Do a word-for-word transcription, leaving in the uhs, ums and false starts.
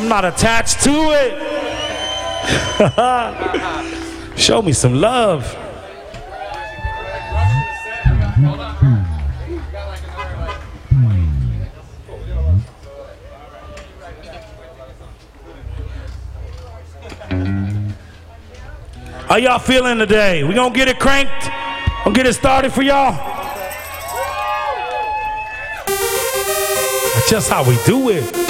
not attached to it. Show me some love. How y'all feeling today? We gonna get it cranked? Gonna get it started for y'all? That's just how we do it.